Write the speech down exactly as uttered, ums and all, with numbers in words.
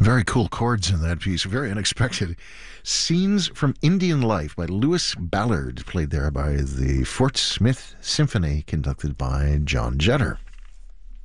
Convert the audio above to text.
Very cool chords in that piece. Very unexpected. Scenes from Indian Life by Lewis Ballard, played there by the Fort Smith Symphony, conducted by John Jetter.